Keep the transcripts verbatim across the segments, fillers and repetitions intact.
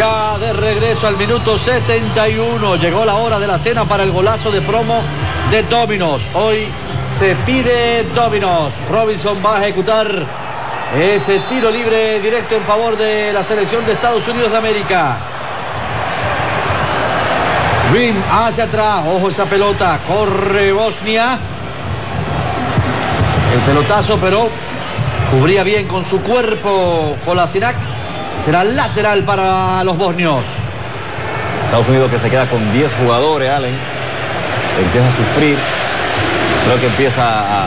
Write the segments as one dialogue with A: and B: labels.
A: Ya de regreso al minuto setenta y uno. Llegó la hora de la cena para el golazo de promo de Domino's. Hoy se pide Domino's. Robinson va a ejecutar ese tiro libre directo en favor de la selección de Estados Unidos de América. Green hacia atrás. Ojo esa pelota. Corre Bosnia. El pelotazo, pero cubría bien con su cuerpo Kolasinac. Será lateral para los bosnios.
B: Estados Unidos que se queda con diez jugadores, Allen. Empieza a sufrir. Creo que empieza a,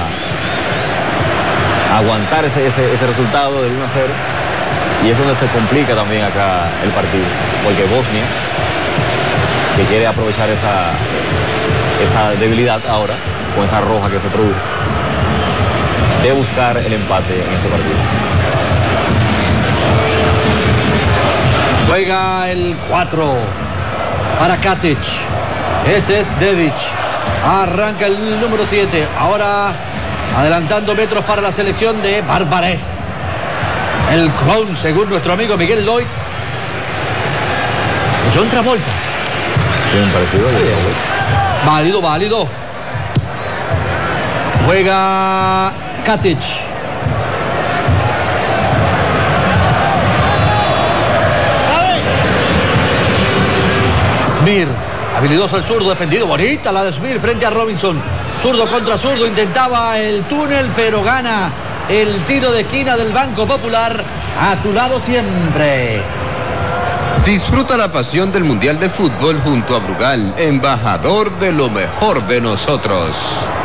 B: a aguantar ese, ese, ese resultado del uno a cero. Y es donde se complica también acá el partido. Porque Bosnia, que quiere aprovechar esa, esa debilidad ahora, con esa roja que se produce, de buscar el empate en ese partido.
A: Juega el cuatro para Katic. Ese es Dedic. Arranca el número siete. Ahora adelantando metros para la selección de Barbarés. El clon, según nuestro amigo Miguel Lloyd. John Travolta.
B: Tiene un parecido a John Travolta.
A: Válido, válido. Juega Katic. Smir, habilidoso el zurdo, defendido, bonita la de Smir frente a Robinson. Zurdo contra zurdo, intentaba el túnel, pero gana el tiro de esquina del Banco Popular. A tu lado siempre.
C: Disfruta la pasión del Mundial de Fútbol junto a Brugal, embajador de lo mejor de nosotros.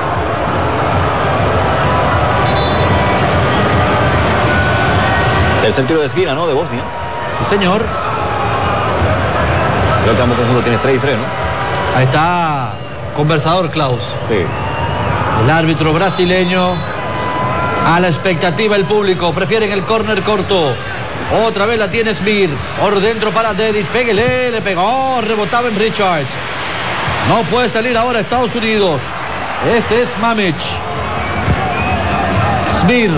B: Tercer tiro de esquina, ¿no? De Bosnia.
A: Sí, señor.
B: Creo que ambos conjuntos tienen tres y tres, ¿no?
A: Ahí está conversador Klaus.
B: Sí.
A: El árbitro brasileño. A la expectativa el público. Prefieren el córner corto. Otra vez la tiene Smith. Por dentro para Dedic. Péguele, le pegó. Rebotaba en Richards. No puede salir ahora Estados Unidos. Este es Mamic. Smith.